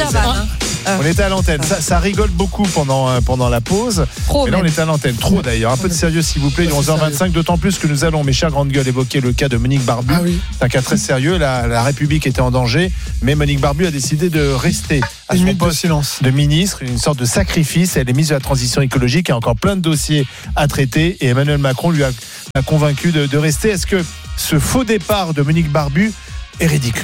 la vanne. On était à l'antenne. Ça rigole beaucoup pendant la pause. Trop. Et là, on était à l'antenne. Trop d'ailleurs. Un peu de sérieux, s'il vous plaît. Il est 11h25. D'autant plus que nous allons, mes chers grandes gueules, évoquer le cas de Monique Barbu. Ah oui. C'est un cas très sérieux. La République était en danger. Mais Monique Barbu a décidé de rester à Une son minute de poste silence. de ministre. Une sorte de sacrifice. Elle est mise de la transition écologique. Il y a encore plein de dossiers à traiter. Et Emmanuel Macron lui a convaincu de rester. Est-ce que ce faux départ de Monique Barbu est ridicule ?